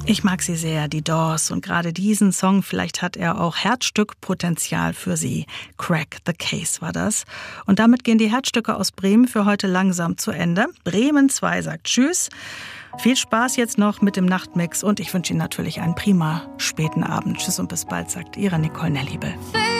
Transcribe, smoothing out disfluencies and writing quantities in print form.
Ich mag sie sehr, die Doors, und gerade diesen Song, vielleicht hat er auch Herzstückpotenzial für Sie. Crack the Case war das. Und damit gehen die Herzstücke aus Bremen für heute langsam zu Ende. Bremen 2 sagt Tschüss. Viel Spaß jetzt noch mit dem Nachtmix und ich wünsche Ihnen natürlich einen prima späten Abend. Tschüss und bis bald, sagt Ihre Nicole Nelliebel.